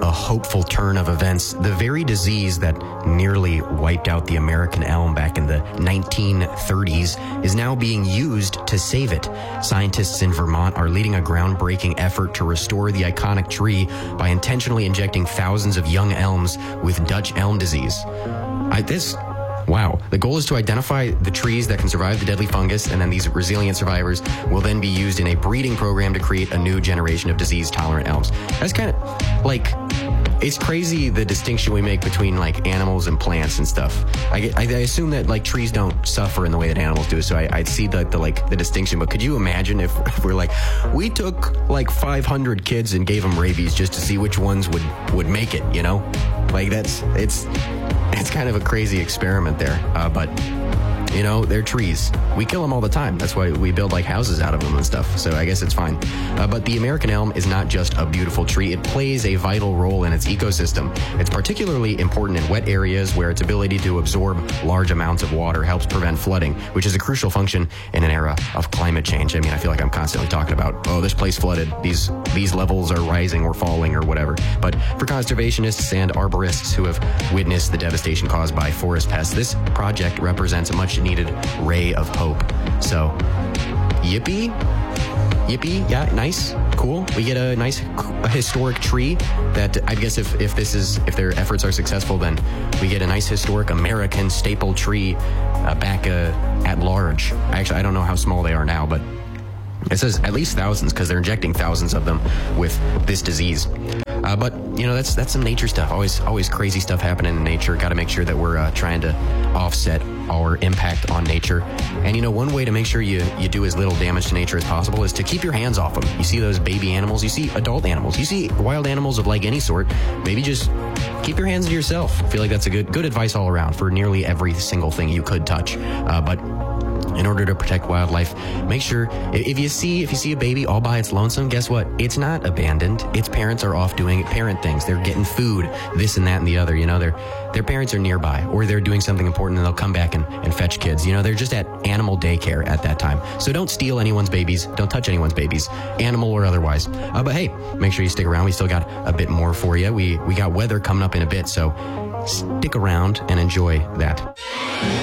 a hopeful turn of events, the very disease that nearly wiped out the American elm back in the 1930s is now being used to save it. Scientists in Vermont are leading a groundbreaking effort to restore the iconic tree by intentionally injecting thousands of young elms with Dutch elm disease. Wow. The goal is to identify the trees that can survive the deadly fungus, and then these resilient survivors will then be used in a breeding program to create a new generation of disease-tolerant elms. That's kind of like, it's crazy the distinction we make between like animals and plants and stuff. I assume that like trees don't suffer in the way that animals do, so I'd see the distinction. But could you imagine if we're like, we took like 500 kids and gave them rabies just to see which ones would make it, you know? Like it's kind of a crazy experiment there, but you know, they're trees. We kill them all the time. That's why we build like houses out of them and stuff. So I guess it's fine. But the American elm is not just a beautiful tree. It plays a vital role in its ecosystem. It's particularly important in wet areas where its ability to absorb large amounts of water helps prevent flooding, which is a crucial function in an era of climate change. I mean, I feel like I'm constantly talking about, oh, this place flooded. These levels are rising or falling or whatever. But for conservationists and arborists who have witnessed the devastation caused by forest pests, this project represents a much needed ray of hope. So, yippee, yeah, nice, cool. We get a historic tree that I guess if their efforts are successful, then we get a nice historic American staple tree back at large. Actually, I don't know how small they are now, but it says at least thousands because they're injecting thousands of them with this disease. But you know, that's some nature stuff. Always crazy stuff happening in nature. Got to make sure that we're trying to offset our impact on nature. And you know, one way to make sure you do as little damage to nature as possible is to keep your hands off them. You see those baby animals, you see adult animals, you see wild animals of like any sort. Maybe just keep your hands to yourself. I feel like that's a good advice all around for nearly every single thing you could touch. But in order to protect wildlife, make sure if you see a baby all by its lonesome, guess what? It's not abandoned. Its parents are off doing parent things. They're getting food, this and that and the other. You know, their parents are nearby, or they're doing something important and they'll come back and fetch kids. You know, they're just at animal daycare at that time. So don't steal anyone's babies. Don't touch anyone's babies, animal or otherwise. But hey, make sure you stick around. We still got a bit more for you. We got weather coming up in a bit, so stick around and enjoy that.